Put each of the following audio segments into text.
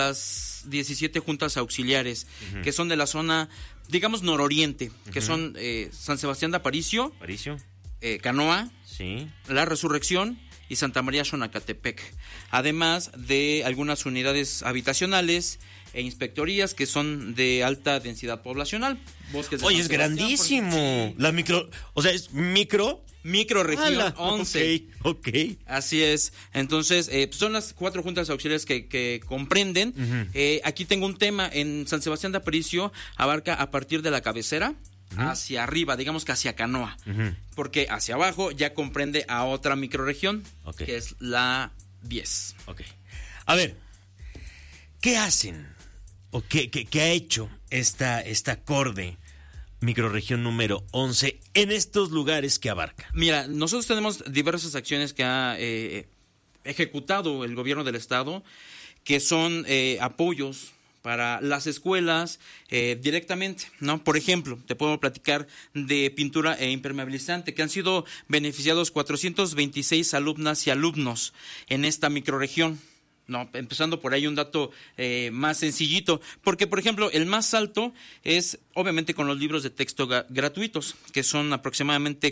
las 17 juntas auxiliares, que son de la zona, digamos, nororiente, que son San Sebastián de Aparicio, Canoa, sí, La Resurrección y Santa María Xonacatepec, además de algunas unidades habitacionales e inspectorías que son de alta densidad poblacional. Bosques de Oye, San es Sebastián, grandísimo. La es microrregión 11. Ok. Así es. Entonces, son las 4 juntas auxiliares que comprenden. Aquí tengo un tema. En San Sebastián de Aparicio abarca a partir de la cabecera hacia arriba, digamos que hacia Canoa. Porque hacia abajo ya comprende a otra microrregión, que es la 10. Ok. A ver, ¿qué hacen? ¿O qué ha hecho esta CORDE, microrregión número 11, en estos lugares que abarca? Mira, nosotros tenemos diversas acciones que ha ejecutado el gobierno del estado, que son apoyos para las escuelas directamente, ¿no? Por ejemplo, te puedo platicar de pintura e impermeabilizante, que han sido beneficiados 426 alumnas y alumnos en esta microrregión. No, empezando por ahí un dato más sencillito, porque por ejemplo el más alto es obviamente con los libros de texto gratuitos, que son aproximadamente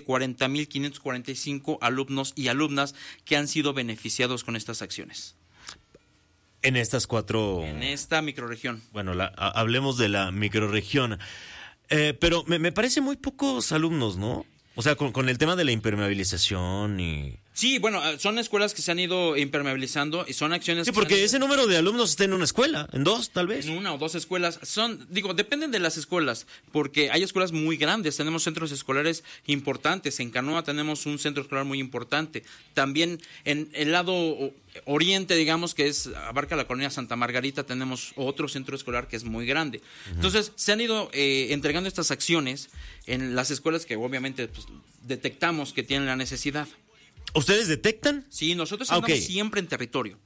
40,545 alumnos y alumnas que han sido beneficiados con estas acciones. En estas 4... En esta microrregión. Bueno, hablemos de la microrregión, pero me parece muy pocos alumnos, ¿no? O sea, con el tema de la impermeabilización y... Sí, bueno, son escuelas que se han ido impermeabilizando y son acciones... Sí, porque ese número de alumnos está en una escuela, en 2 tal vez. En 1 o 2 escuelas. Dependen de las escuelas, porque hay escuelas muy grandes, tenemos centros escolares importantes. En Canoa tenemos un centro escolar muy importante. También en el lado oriente, digamos, que abarca la colonia Santa Margarita, tenemos otro centro escolar que es muy grande. Entonces, se han ido entregando estas acciones en las escuelas que obviamente pues, detectamos que tienen la necesidad. ¿Ustedes detectan? Sí, nosotros andamos siempre en territorio.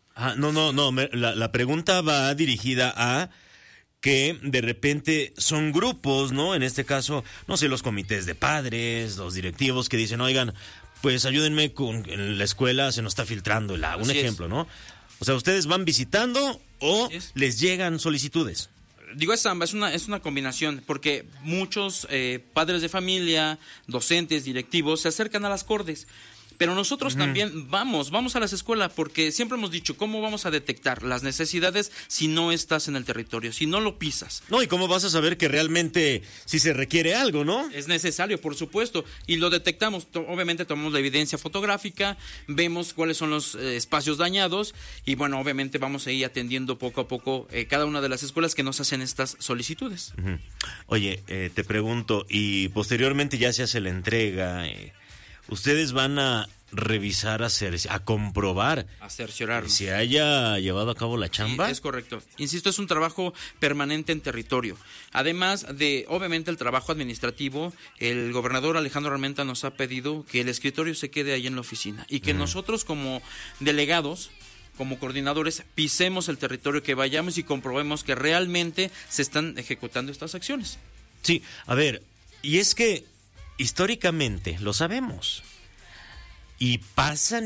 La pregunta va dirigida a que de repente son grupos, ¿no? En este caso, no sé, los comités de padres, los directivos que dicen, oigan, pues ayúdenme en la escuela se nos está filtrando el agua. Un ejemplo, ¿no? O sea, ¿ustedes van visitando o les llegan solicitudes? Digo, es una combinación, porque muchos padres de familia, docentes, directivos, se acercan a las CORDES. Pero nosotros también vamos a las escuelas, porque siempre hemos dicho, ¿cómo vamos a detectar las necesidades si no estás en el territorio, si no lo pisas? No, ¿y cómo vas a saber que realmente si se requiere algo, no? Es necesario, por supuesto, y lo detectamos. Obviamente tomamos la evidencia fotográfica, vemos cuáles son los espacios dañados, y bueno, obviamente vamos a ir atendiendo poco a poco cada una de las escuelas que nos hacen estas solicitudes. Oye, te pregunto, y posteriormente ya se hace la entrega... ¿Ustedes van a revisar, a comprobar, a cerciorarnos que se haya llevado a cabo la chamba? Sí, es correcto. Insisto, es un trabajo permanente en territorio. Además de, obviamente, el trabajo administrativo, el gobernador Alejandro Armenta nos ha pedido que el escritorio se quede ahí en la oficina y que nosotros como delegados, como coordinadores, pisemos el territorio, que vayamos y comprobemos que realmente se están ejecutando estas acciones. Sí, a ver, y es que históricamente lo sabemos. Y pasan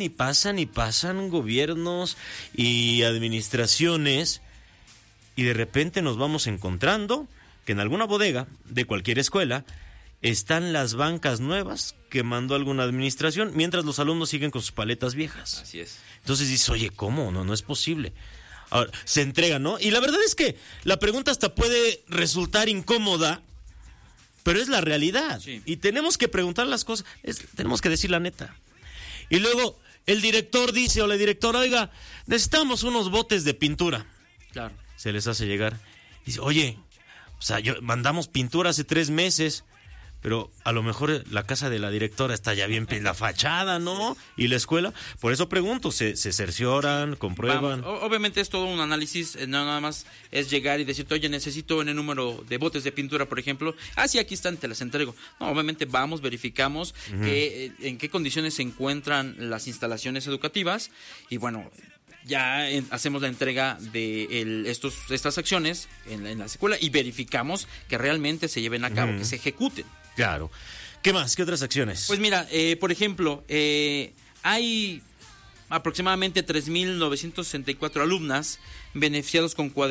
gobiernos y administraciones, y de repente nos vamos encontrando que en alguna bodega de cualquier escuela están las bancas nuevas que mandó alguna administración, mientras los alumnos siguen con sus paletas viejas. Así es. Entonces dices, oye, ¿cómo? No es posible. Ahora, se entrega, ¿no? Y la verdad es que la pregunta hasta puede resultar incómoda, pero es la realidad. Sí. Y tenemos que preguntar las cosas, tenemos que decir la neta. Y luego el director dice, o la directora, oiga, necesitamos unos botes de pintura. Claro. Se les hace llegar. Dice, oye, o sea, mandamos pintura hace 3 meses, pero a lo mejor la casa de la directora está ya bien, la fachada, ¿no? Y la escuela, por eso pregunto, ¿se cercioran, comprueban? Vamos, obviamente es todo un análisis, no nada más es llegar y decirte, oye, necesito en el número de botes de pintura, por ejemplo. Sí, aquí están, te las entrego. No, obviamente vamos, verificamos en qué condiciones se encuentran las instalaciones educativas y bueno, ya hacemos la entrega de estas acciones en la escuela y verificamos que realmente se lleven a cabo, que se ejecuten. Claro. ¿Qué más? ¿Qué otras acciones? Pues mira, por ejemplo, hay aproximadamente 3,964 alumnas beneficiados con cuadernos